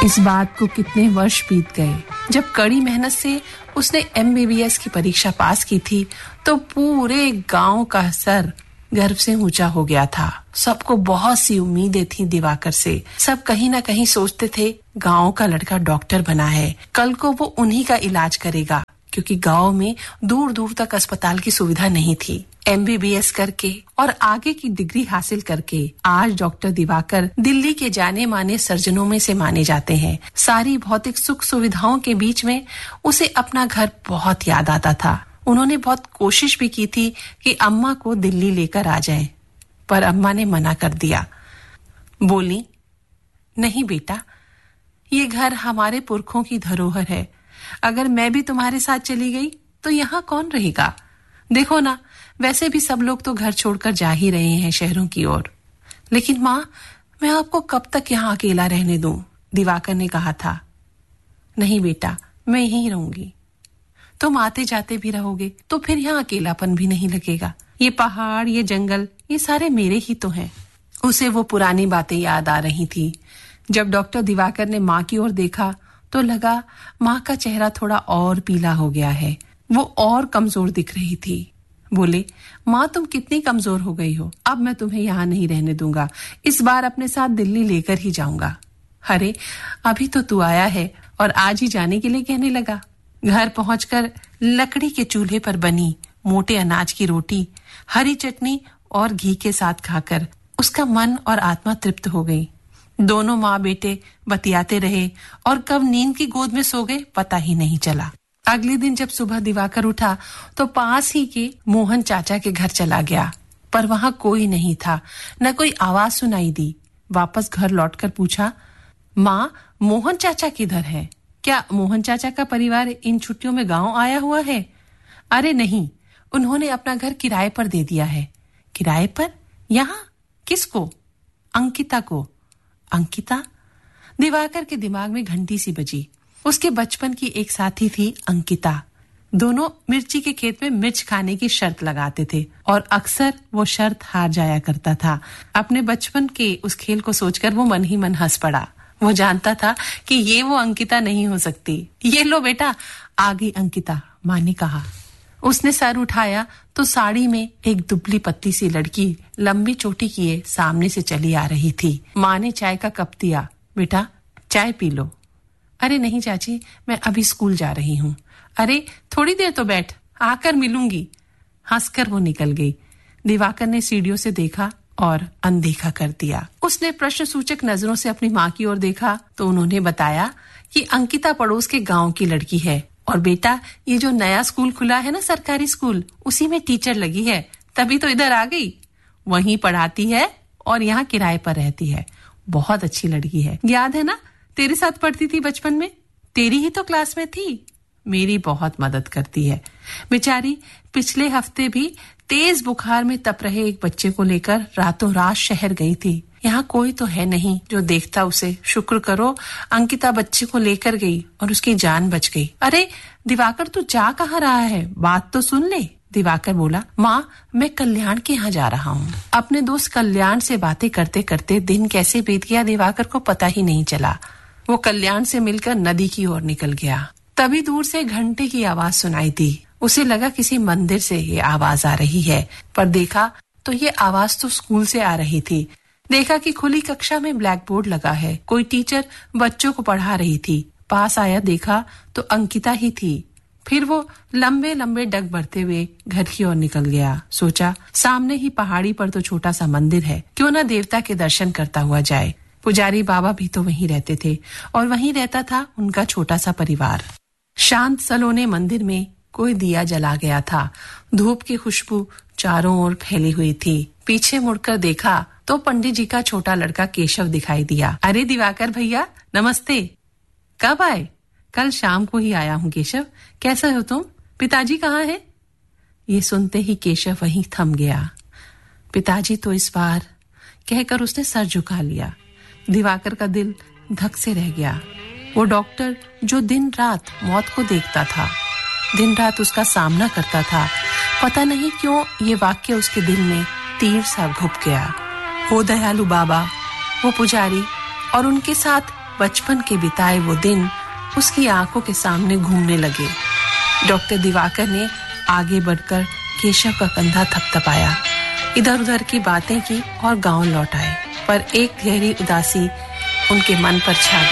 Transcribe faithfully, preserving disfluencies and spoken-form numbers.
इस बात को कितने वर्ष बीत गए। जब कड़ी मेहनत से उसने एम बी बी एस की परीक्षा पास की थी तो पूरे गांव का सर गर्व से ऊंचा हो गया था। सबको बहुत सी उम्मीदें थी दिवाकर से। सब कहीं ना कहीं सोचते थे गांव का लड़का डॉक्टर बना है, कल को वो उन्हीं का इलाज करेगा, क्योंकि गांव में दूर दूर तक अस्पताल की सुविधा नहीं थी। एम बी बी एस करके और आगे की डिग्री हासिल करके आज डॉक्टर दिवाकर दिल्ली के जाने माने सर्जनों में से माने जाते हैं। सारी भौतिक सुख सुविधाओं के बीच में उसे अपना घर बहुत याद आता था। उन्होंने बहुत कोशिश भी की थी कि अम्मा को दिल्ली लेकर आ जाए, पर अम्मा ने मना कर दिया। बोली, नहीं बेटा, ये घर हमारे पुरखों की धरोहर है। अगर मैं भी तुम्हारे साथ चली गई तो यहाँ कौन रहेगा? देखो ना, वैसे भी सब लोग तो घर छोड़कर जा ही रहे हैं शहरों की ओर। लेकिन माँ, मैं आपको कब तक यहाँ अकेला रहने दूं? दिवाकर ने कहा था। नहीं बेटा, मैं यहीं रहूंगी। तुम आते जाते भी रहोगे तो फिर यहाँ अकेलापन भी नहीं लगेगा। ये पहाड़, ये जंगल, ये सारे मेरे ही तो हैं। उसे वो पुरानी बातें याद आ रही थी। जब डॉक्टर दिवाकर ने माँ की ओर देखा तो लगा माँ का चेहरा थोड़ा और पीला हो गया है। वो और कमजोर दिख रही थी। बोले, माँ तुम कितनी कमजोर हो गई हो। अब मैं तुम्हें यहाँ नहीं रहने दूंगा। इस बार अपने साथ दिल्ली लेकर ही जाऊंगा। अरे अभी तो तू आया है और आज ही जाने के लिए कहने लगा। घर पहुंचकर लकड़ी के चूल्हे पर बनी मोटे अनाज की रोटी, हरी चटनी और घी के साथ खाकर उसका मन और आत्मा तृप्त हो गई। दोनों माँ बेटे बतियाते रहे और कब नींद की गोद में सो गए पता ही नहीं चला। अगले दिन जब सुबह दिवाकर उठा तो पास ही के मोहन चाचा के घर चला गया, पर वहां कोई नहीं था, न कोई आवाज सुनाई दी। वापस घर लौटकर पूछा, माँ मोहन चाचा किधर है? क्या मोहन चाचा का परिवार इन छुट्टियों में गांव आया हुआ है? अरे नहीं, उन्होंने अपना घर किराए पर दे दिया है। किराए पर? यहाँ? किसको? अंकिता को। अंकिता? दिवाकर के दिमाग में घंटी सी बजी। उसके बचपन की एक साथी थी अंकिता। दोनों मिर्ची के खेत में मिर्च खाने की शर्त लगाते थे और अक्सर वो शर्त हार जाया करता था। अपने बचपन के उस खेल को सोचकर वो मन ही मन हंस पड़ा। वो जानता था कि ये वो अंकिता नहीं हो सकती। ये लो बेटा, आ गई अंकिता, माँ ने कहा। उसने सर उठाया तो साड़ी में एक दुबली पतली सी लड़की लंबी चोटी किए सामने से चली आ रही थी। माँ ने चाय का कप दिया। बेटा चाय पी लो। अरे नहीं चाची, मैं अभी स्कूल जा रही हूँ। अरे थोड़ी देर तो बैठ, आकर मिलूंगी। हंसकर वो निकल गई। दिवाकर ने सीढ़ियों से देखा और अनदेखा कर दिया। उसने प्रश्न सूचक नजरों से अपनी माँ की ओर देखा तो उन्होंने बताया कि अंकिता पड़ोस के गांव की लड़की है और बेटा ये जो नया स्कूल खुला है ना, सरकारी स्कूल, उसी में टीचर लगी है, तभी तो इधर आ गई। वहीं पढ़ाती है और यहाँ किराए पर रहती है। बहुत अच्छी लड़की है। याद है ना, तेरे साथ पढ़ती थी बचपन में, तेरी ही तो क्लास में थी। मेरी बहुत मदद करती है। बेचारी पिछले हफ्ते भी तेज बुखार में तप रहे एक बच्चे को लेकर रातों रात शहर गई थी। यहाँ कोई तो है नहीं जो देखता उसे। शुक्र करो अंकिता बच्चे को लेकर गई और उसकी जान बच गई। अरे दिवाकर, तू जा कहाँ रहा है? बात तो सुन ले। दिवाकर बोला, माँ मैं कल्याण के यहाँ जा रहा हूँ। अपने दोस्त कल्याण से बातें करते करते दिन कैसे बीत गया दिवाकर को पता ही नहीं चला। वो कल्याण से मिलकर नदी की ओर निकल गया। तभी दूर से घंटे की आवाज सुनाई दी। उसे लगा किसी मंदिर से ये आवाज आ रही है, पर देखा तो ये आवाज तो स्कूल से आ रही थी। देखा कि खुली कक्षा में ब्लैक बोर्ड लगा है। कोई टीचर बच्चों को पढ़ा रही थी। पास आया, देखा तो अंकिता ही थी। फिर वो लंबे लंबे डग बढ़ते हुए घर की ओर निकल गया। सोचा सामने ही पहाड़ी पर तो छोटा सा मंदिर है, क्यों ना देवता के दर्शन करता हुआ जाए। पुजारी बाबा भी तो वहीं रहते थे और वहीं रहता था उनका छोटा सा परिवार। शांत सलोने मंदिर में कोई दिया जला गया था। धूप की खुशबू चारों ओर फैली हुई थी। पीछे मुड़कर देखा तो पंडित जी का छोटा लड़का केशव दिखाई दिया। अरे दिवाकर भैया, नमस्ते। कब आए? कल शाम को ही आया हूँ केशव। कैसे हो तुम? पिताजी कहाँ है? ये सुनते ही केशव वहीं थम गया। पिताजी तो इस बार, कहकर उसने सर झुका लिया। दिवाकर का दिल धक से रह गया। वो डॉक्टर जो दिन रात मौत को देखता था, दिन रात उसका सामना करता था, पता नहीं क्यों ये वाक्य उसके दिल में तीर सा घुप गया। वो दयालु बाबा, वो पुजारी और उनके साथ बचपन के बिताए वो दिन उसकी आंखों के सामने घूमने लगे। डॉक्टर दिवाकर ने आगे बढ़कर केशव का कंधा थपथपाया, इधर उधर की बातें की और गांव लौट आए। पर एक गहरी उदासी उनके मन पर छा गई।